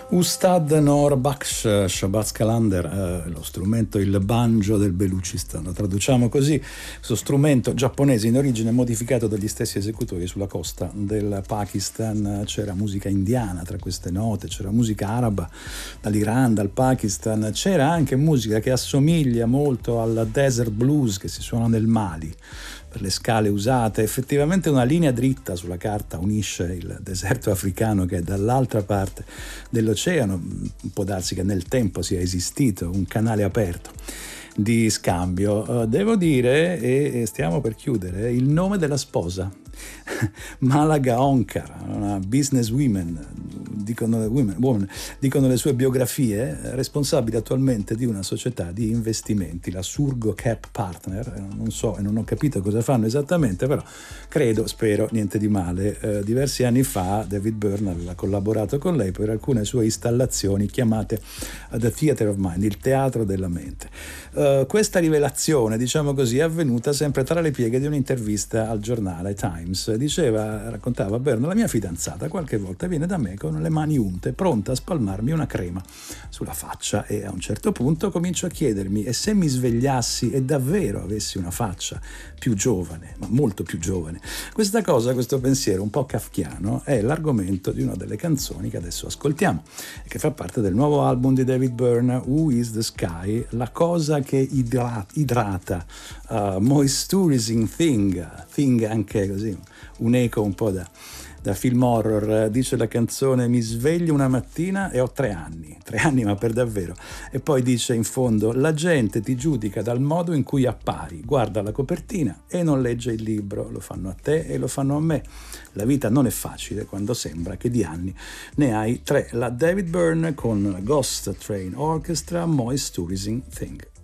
Ustad Noor Bakhsh Shabazz Qalander, lo strumento, il banjo del Belucistan, lo traduciamo così, questo strumento giapponese in origine modificato dagli stessi esecutori sulla costa del Pakistan. C'era musica indiana tra queste note, c'era musica araba dall'Iran, dal Pakistan, c'era anche musica che assomiglia molto al desert blues che si suona nel Mali per le scale usate. Effettivamente una linea dritta sulla carta unisce il deserto africano, che è dall'altra parte dell'oceano. Può darsi che nel tempo sia esistito un canale aperto di scambio. Devo dire, e stiamo per chiudere, il nome della sposa, Malaga Onkar, una businesswoman, dicono le sue biografie, responsabile attualmente di una società di investimenti, la Surgo Cap Partner. Non so e non ho capito cosa fanno esattamente, però spero niente di male. Diversi anni fa David Byrne aveva collaborato con lei per alcune sue installazioni chiamate The Theatre of Mind, il teatro della mente. Questa rivelazione, diciamo così, è avvenuta sempre tra le pieghe di un'intervista al giornale Times. Raccontava Byrne: la mia fidanzata qualche volta viene da me con le mani unte, pronta a spalmarmi una crema sulla faccia, e a un certo punto comincio a chiedermi: e se mi svegliassi e davvero avessi una faccia più giovane, ma molto più giovane? Questo pensiero un po' kafkiano è l'argomento di una delle canzoni che adesso ascoltiamo e che fa parte del nuovo album di David Byrne, Who is the Sky, la cosa che idrata, moisturizing thing, anche così un eco un po' da film horror. Dice la canzone: mi sveglio una mattina e ho 3 anni ma per davvero. E poi dice in fondo: la gente ti giudica dal modo in cui appari, guarda la copertina e non legge il libro, lo fanno a te e lo fanno a me, la vita non è facile quando sembra che di anni ne hai 3. La David Byrne con Ghost Train Orchestra, Moisturizing Thing.